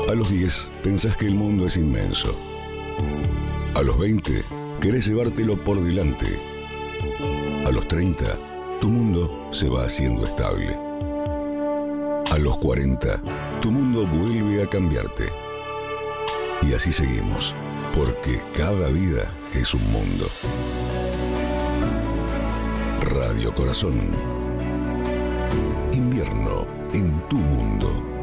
A los 10 pensás que el mundo es inmenso. A los 20 querés llevártelo por delante. A los 30 tu mundo se va haciendo estable. A los 40 tu mundo vuelve a cambiarte. Y así seguimos, porque cada vida es un mundo. Radio Corazón. Invierno en tu mundo.